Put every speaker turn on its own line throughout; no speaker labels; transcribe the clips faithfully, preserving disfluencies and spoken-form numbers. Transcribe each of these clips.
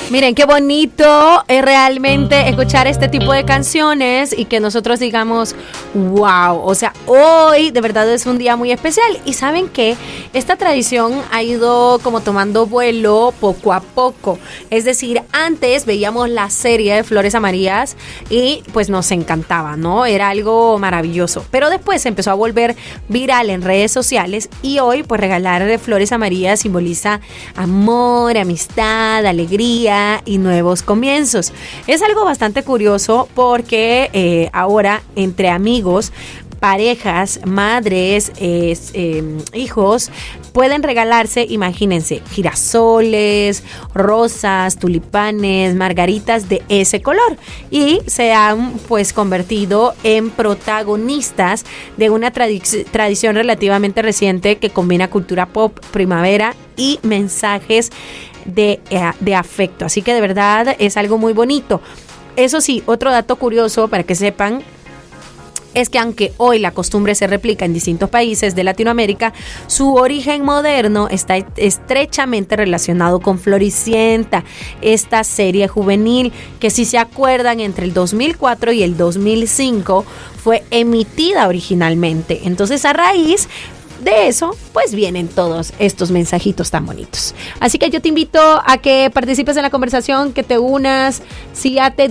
Miren, qué bonito es realmente escuchar este tipo de canciones y que nosotros digamos, wow, o sea, hoy de verdad es un día muy especial. Y saben que esta tradición ha ido como tomando vuelo poco a poco. Es decir, antes veíamos la serie de Flores Amarillas y pues nos encantaba, ¿no? Era algo maravilloso. Pero después se empezó a volver viral en redes sociales y hoy pues regalar Flores Amarillas simboliza amor, amistad, alegría y nuevos comienzos. Es algo bastante curioso porque eh, ahora entre amigos, parejas, madres, eh, eh, hijos, pueden regalarse, imagínense, girasoles, rosas, tulipanes, margaritas de ese color y se han pues convertido en protagonistas de una tradi- tradición relativamente reciente que combina cultura pop, primavera y mensajes de, eh, de afecto. Así que de verdad es algo muy bonito. Eso sí, otro dato curioso para que sepan es que aunque hoy la costumbre se replica en distintos países de Latinoamérica, su origen moderno está estrechamente relacionado con Floricienta, esta serie juvenil que, si se acuerdan, entre el dos mil cuatro y el dos mil cinco fue emitida originalmente. Entonces, a raíz de eso, pues vienen todos estos mensajitos tan bonitos. Así que yo te invito a que participes en la conversación, que te unas. Si ya te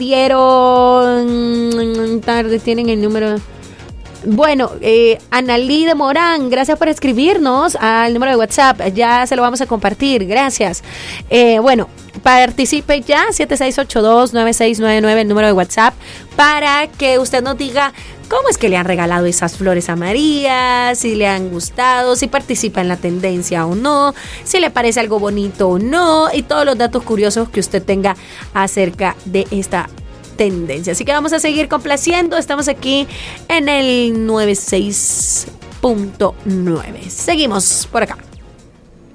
dieron tarde, tienen el número. Bueno, eh, Analí de Morán, gracias por escribirnos al número de WhatsApp. Ya se lo vamos a compartir, gracias. Eh, bueno, participe ya, siete seis ocho dos, nueve seis nueve nueve, el número de WhatsApp, para que usted nos diga cómo es que le han regalado esas flores amarillas, si le han gustado, si participa en la tendencia o no, si le parece algo bonito o no, y todos los datos curiosos que usted tenga acerca de esta tendencia. Así que vamos a seguir complaciendo. Estamos aquí en el noventa y seis punto nueve. Seguimos por acá.